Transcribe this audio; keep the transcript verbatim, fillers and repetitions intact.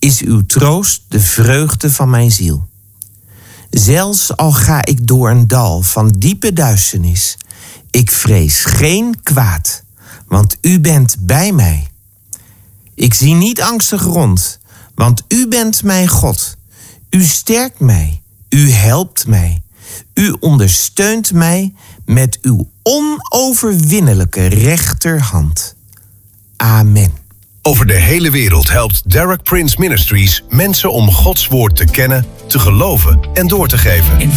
is uw troost de vreugde van mijn ziel. Zelfs al ga ik door een dal van diepe duisternis, ik vrees geen kwaad, want u bent bij mij. Ik zie niet angstig rond, want u bent mijn God. U sterkt mij, u helpt mij, u ondersteunt mij met uw onoverwinnelijke rechterhand. Amen. Over de hele wereld helpt Derek Prince Ministries mensen om Gods woord te kennen, te geloven en door te geven.